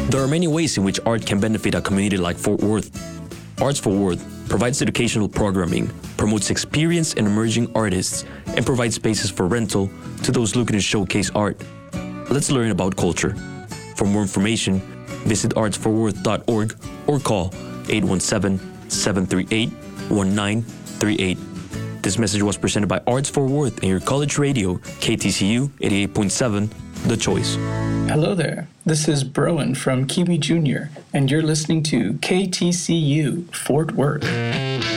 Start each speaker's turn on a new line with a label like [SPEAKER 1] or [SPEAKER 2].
[SPEAKER 1] There are many ways in which art can benefit a community like Fort Worth. Arts Fort Worth provides educational programming, promotes experienced and emerging artists, and provides spaces for rental to those looking to showcase art. Let's learn about culture. For more information, visit artsfortworth.org or call 817-738-1938. This message was presented by Arts Fort Worth and your college radio, KTCU 88.7, The Choice.
[SPEAKER 2] Hello there. This is Broen from Kiwi Jr., and you're listening to KTCU Fort Worth.